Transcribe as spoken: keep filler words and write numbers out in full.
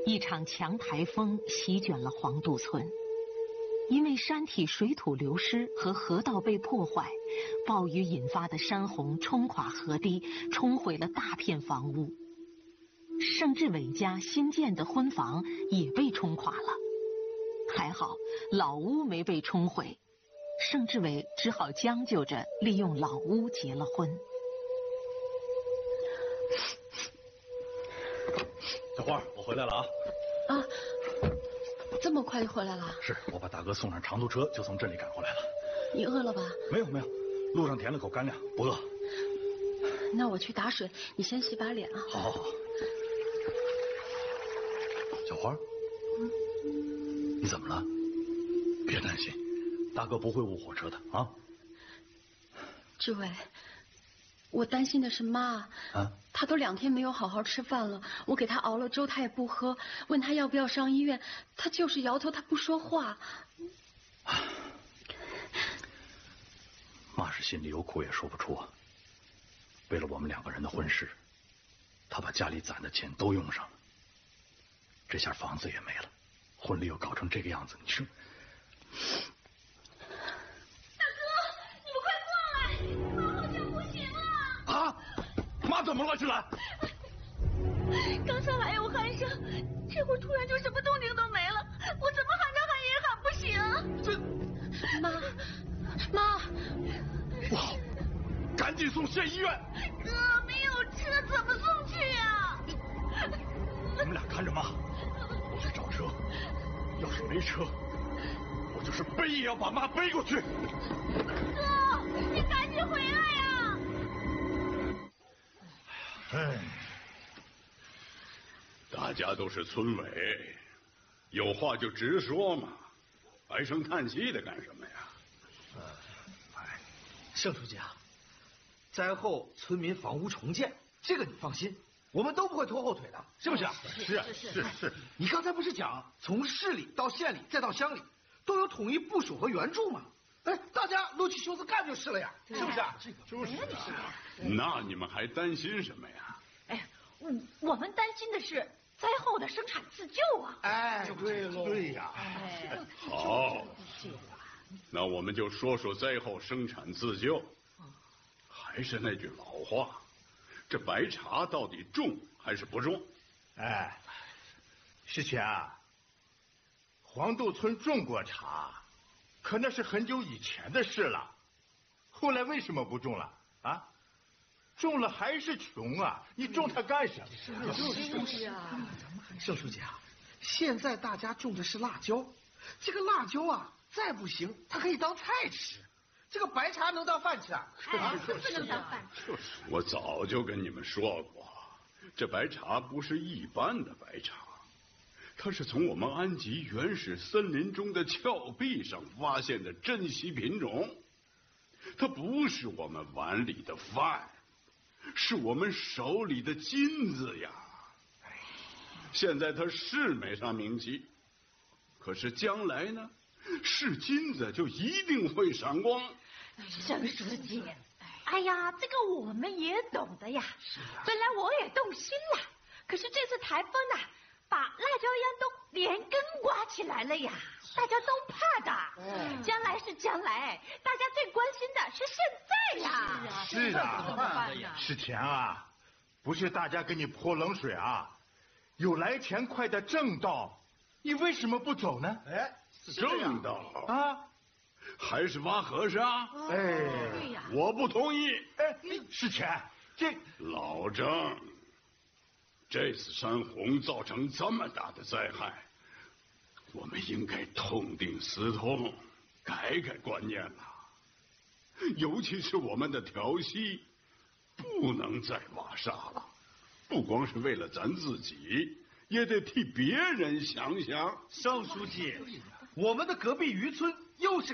一场强台风席卷了黄渡村。因为山体水土流失和河道被破坏，暴雨引发的山洪冲垮河堤，冲毁了大片房屋。盛志伟家新建的婚房也被冲垮了，还好老屋没被冲毁，盛志伟只好将就着利用老屋结了婚。 小花，我回来了啊！ 啊，这么快就回来了？ 是我把大哥送上长途车，就从镇里赶回来了。 你饿了吧？ 没有没有，路上填了口干粮，不饿。 那我去打水，你先洗把脸啊。 好好好。小花，嗯，你怎么了？别担心，大哥不会误火车的啊。 志伟，我担心的是妈啊，她都两天没有好好吃饭了，我给她熬了粥，她也不喝，问她要不要上医院，她就是摇头，她不说话。 妈是心里有苦也说不出啊。为了我们两个人的婚事，她把家里攒的钱都用上了，这下房子也没了，婚礼又搞成这个样子，你说？ 大哥，你们快过来，妈好像不行了。 啊！妈怎么了？进来。 刚才还有鼾声，这会突然就什么动静都没了，我怎么喊着喊也喊不醒。 这妈，妈， 不好，赶紧送县医院。 哥，没有车怎么送去呀？ 你们俩看着妈，我去找车。要是没车，我就是背也要把妈背过去。 哥，你赶紧回来呀！ 哎，大家都是村委，有话就直说嘛，唉声叹气的干什么呀？ 呃，哎，盛书记啊，灾后村民房屋重建，这个你放心，我们都不会拖后腿的，是不是啊？ 是啊，是是。 你刚才不是讲从市里到县里再到乡里都有统一部署和援助吗？哎，大家撸起袖子干就是了呀，是不是啊？ 这个就是啊。那你们还担心什么呀？ 哎，我我们担心的是灾后的生产自救啊！ 哎，对喽， 对呀。哎，好，那我们就说说灾后生产自救。还是那句老话，这白茶到底种还是不种？ 哎，世全啊，黄渡村种过茶，可那是很久以前的事了。后来为什么不种了啊？种了还是穷啊！你种它干什么？ 就是啊，盛书记啊，现在大家种的是辣椒，这个辣椒啊，再不行，它可以当菜吃。这个白茶能当饭吃啊？ 哎，不能当饭吃。 我早就跟你们说过，这白茶不是一般的白茶，它是从我们安吉原始森林中的峭壁上发现的珍稀品种，它不是我们碗里的饭，是我们手里的金子呀。现在它是没啥名气，可是将来呢，是金子就一定会闪光。 盛书记，哎呀，这个我们也懂得呀。本来我也动心了，可是这次台风呢，把辣椒秧都连根刮起来了呀，大家都怕的。将来是将来，大家最关心的是现在呀。 是啊，世全啊，不是大家给你泼冷水啊，有来钱快的正道，你为什么不走呢？ 哎，正道啊， 还是挖河沙？ 哎， 对呀， 我不同意。 哎，世全，这老郑，这次山洪造成这么大的灾害，我们应该痛定思痛，改改观念了。尤其是我们的调息，不能再挖沙了。不光是为了咱自己，也得替别人想想。 盛书记，我们的隔壁渔村又是